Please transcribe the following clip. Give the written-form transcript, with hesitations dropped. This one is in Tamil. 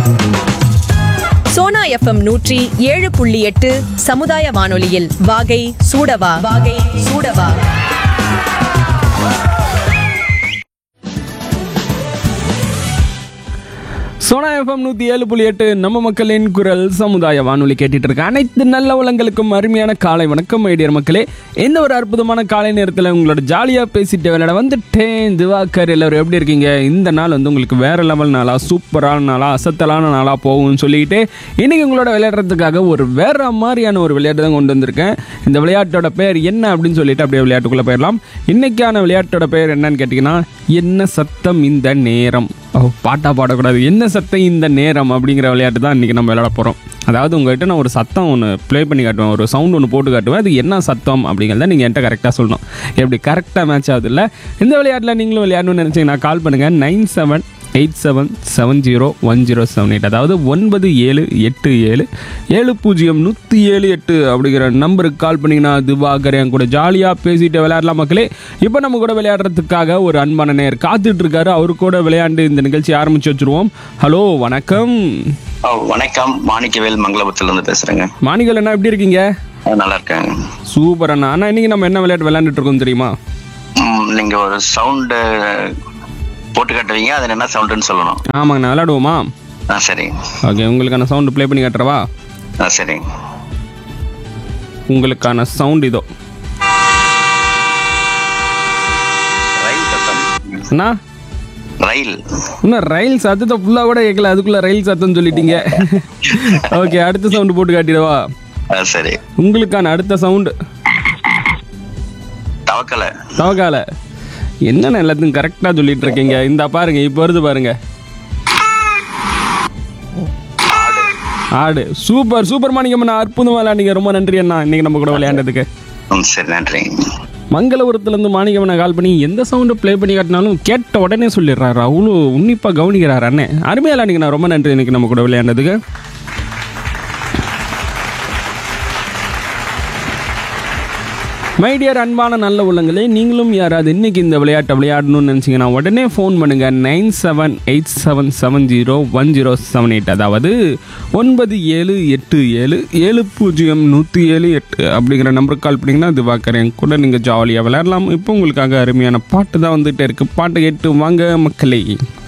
சோனா எஃப்எம் 107.8 சமுதாய வானொலியில் வாகை சூடவா. சோனா எஃப்எம் 107.8 நம்ம மக்களின் குரல் சமுதாய வானொலி கேட்டுட்டு இருக்க அனைத்து நல்ல உலகங்களுக்கும் அருமையான காலை வணக்கம் ஐடியர் மக்களே. எந்த ஒரு அற்புதமான காலை நேரத்தில் உங்களோட ஜாலியாக பேசிட்டு விளையாட வந்துட்டேன். திவாகர், எல்லோரும் எப்படி இருக்கீங்க? இந்த நாள் வந்து உங்களுக்கு வேற லெவல் நாளா, சூப்பரான நாளா, அசத்தலான நாளாக போகும்னு சொல்லிட்டு இன்னைக்கு உங்களோட விளையாடுறதுக்காக ஒரு வேற மாதிரியான ஒரு விளையாட்டு தான் கொண்டு வந்திருக்கேன். இந்த விளையாட்டோட பேர் என்ன அப்படின்னு சொல்லிட்டு அப்படியே விளையாட்டுக்குள்ளே போயிடலாம். இன்னைக்கான விளையாட்டோட பேர் என்னன்னு கேட்டிங்கன்னா, என்ன சத்தம் இந்த நேரம். பாட்டா பாடக்கூடாது, என்ன சத்தம் இந்த நேரம் அப்படிங்கிற விளையாட்டு தான் இன்றைக்கி நம்ம விளையாட போகிறோம். அதாவது உங்கள்கிட்ட நான் ஒரு சத்தம் ஒன்று ப்ளே பண்ணி காட்டுவேன், ஒரு சவுண்ட் ஒன்று போட்டு காட்டுவேன். அது என்ன சத்தம் அப்படிங்கிறத நீங்கள் என்கிட்ட கரெக்டாக சொல்லணும். எப்படி கரெக்டாக மேட்ச் ஆகுது இல்லை? இந்த விளையாட்டில் நீங்களும் விளையாடணும்னு நினச்சிங்கன்னா கால் பண்ணுங்கள் 9787101078. அதாவது 9787700178 அப்படிங்கிற நம்பருக்கு கால் பண்ணிங்கன்னா திவாகர் என் கூட ஜாலியாக பேசிட்டு விளையாடலாம் மக்களே. இப்போ நம்ம கூட விளையாடுறதுக்காக ஒரு அன்பான நேயர் காத்துட்டு இருக்காரு. அவரு கூட விளையாண்டு இந்த நிகழ்ச்சி ஆரம்பிச்சு வச்சிருவோம். ஹலோ, வணக்கம். வணக்கம், மாணிக்கவேல் மங்களபுரத்துல இருந்து பேசுறேங்க. மாணிக்கவேல் அண்ணா, எப்படி இருக்கீங்க? நல்லா இருக்காங்க சூப்பர் அண்ணா. அண்ணா, இன்னைக்கு நம்ம என்ன விளையாட்டு விளையாண்டுட்டு இருக்கோம் தெரியுமா? நீங்க ஒரு சவுண்ட் போட்டு காட்டுவீங்க, அது என்ன சவுண்டுன்னு சொல்லணும். ஆமாங்கண்ணா, விளையாடுவோமா? சரி, ஓகே. உங்களுக்கான சவுண்டு ப்ளே பண்ணி காட்டுறவா? சரி. உங்களுக்கான சவுண்ட் இதோ. ரயில் சத்தம். அண்ணா, ரயில். இன்னும் ரயில் சத்தத்தை ஃபுல்லாக கூட கேட்கல, அதுக்குள்ள ரயில் சத்தம் சொல்லிட்டீங்க. ஓகே, அடுத்த சவுண்டு போட்டு காட்டிடவா? சரி. உங்களுக்கான அடுத்த சவுண்டு தவக்கால. என்னென்ன எல்லாத்தையும் கரெக்டாக சொல்லிட்டு இருக்கீங்க. இந்த பாருங்க, இப்போ வருது பாருங்க, ஆடு. சூப்பர் சூப்பர் மாணிக்கம் அண்ணா, அற்புதமாக விளையாண்டீங்க. ரொம்ப நன்றி அண்ணா இன்னைக்கு நம்ம கூட விளையாண்டதுக்கு. சரி, நன்றி. மங்களபுரத்துலேருந்து மாணிக்கமனை கால் பண்ணி எந்த சவுண்டு ப்ளே பண்ணி காட்டினாலும் கேட்ட உடனே சொல்லிடுறாரு. அவ்வளோ உன்னிப்பாக கவனிக்கிறாரு அண்ணே. அருமையாக விளையாண்டிங்கண்ணா, ரொம்ப நன்றி இன்னைக்கு நம்ம கூட விளையாண்டதுக்கு. மைடியர் அன்பான நல்ல உள்ளங்களே, நீங்களும் யாராவது இன்னைக்கு இந்த விளையாட்டை விளையாடணும்னு நினச்சிங்கன்னா உடனே ஃபோன் பண்ணுங்கள் 9787701078. அதாவது 9787700178 அப்படிங்கிற நம்பருக்கு கால் பண்ணிங்கன்னா திவாகர் என் கூட நீங்கள் ஜாலியாக விளையாடலாம். இப்போ உங்களுக்காக அருமையான பாட்டு தான் வந்துகிட்டே இருக்குது. பாட்டை கேட்டு வாங்க மக்களே.